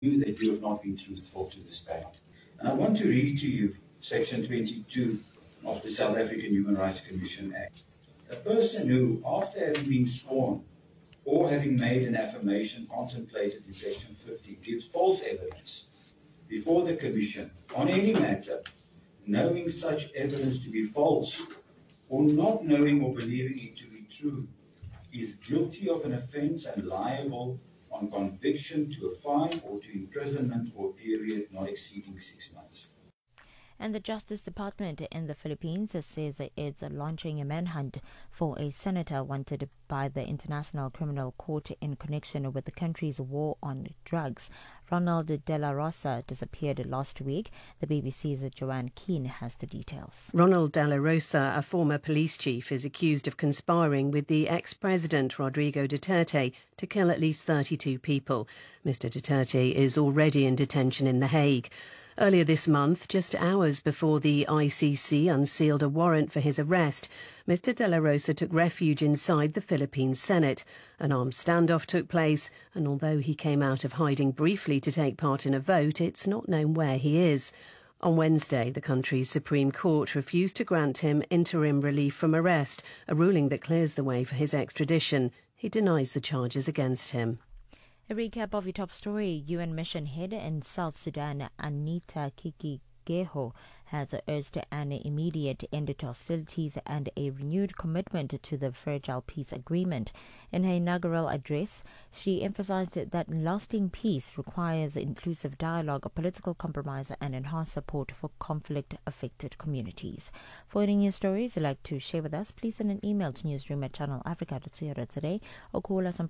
that you have not been truthful to this panel. And I want to read to you Section 22 of the South African Human Rights Commission Act. A person who, after having been sworn or having made an affirmation contemplated in Section 50, gives false evidence before the Commission on any matter, knowing such evidence to be false or not knowing or believing it to be true, is guilty of an offence and liable on conviction to a fine or to imprisonment for a period not exceeding 6 months. And the Justice Department in the Philippines says it's launching a manhunt for a senator wanted by the International Criminal Court in connection with the country's war on drugs. Ronald De La Rosa disappeared last week. The BBC's Joanne Keane has the details. Ronald De La Rosa, a former police chief, is accused of conspiring with the ex-president Rodrigo Duterte to kill at least 32 people. Mr. Duterte is already in detention in The Hague. Earlier this month, just hours before the ICC unsealed a warrant for his arrest, Mr. De La Rosa took refuge inside the Philippine Senate. An armed standoff took place, and although he came out of hiding briefly to take part in a vote, it's not known where he is. On Wednesday, the country's Supreme Court refused to grant him interim relief from arrest, a ruling that clears the way for his extradition. He denies the charges against him. A recap of your top story. UN mission head in South Sudan, Anita Kikigeho, has urged an immediate end to hostilities and a renewed commitment to the fragile peace agreement. In her inaugural address, she emphasized that lasting peace requires inclusive dialogue, political compromise, and enhanced support for conflict-affected communities. For any news stories you'd like to share with us, please send an email to newsroom@channelafrica.co.za or call us on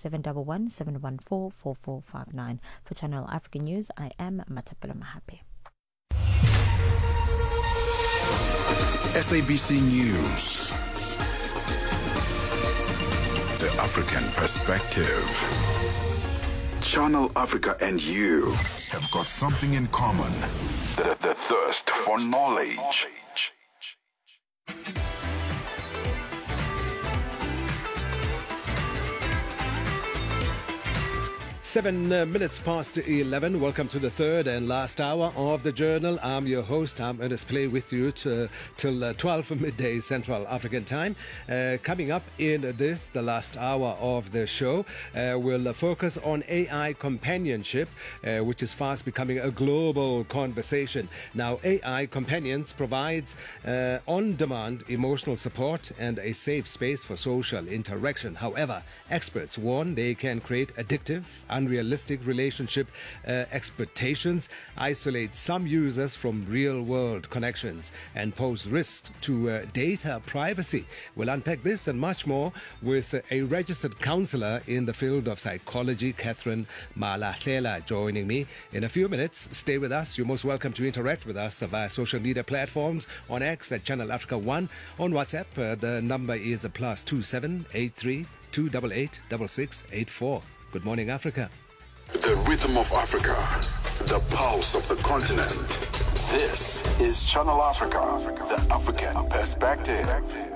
+2711 714 4459. For Channel Africa News, I am Matapela Mahape. SABC News. The African Perspective. Channel Africa and you have got something in common. The thirst for knowledge. 7 minutes past 11. Welcome to the third and last hour of the Journal. I'm your host. I'm Ernest Play with you till 12 midday Central African time. Coming up in the last hour of the show, we'll focus on AI companionship, which is fast becoming a global conversation. Now, AI Companions provides on-demand emotional support and a safe space for social interaction. However, experts warn they can create addictive, unrealistic relationship expectations, isolate some users from real-world connections, and pose risks to data privacy. We'll unpack this and much more with a registered counselor in the field of psychology, Catherine Malahlela, joining me in a few minutes. Stay with us. You're most welcome to interact with us via social media platforms, on X at Channel Africa 1, on WhatsApp. The number is +27 83 288 6684. Good morning, Africa. The rhythm of Africa, the pulse of the continent. This is Channel Africa, the African Perspective.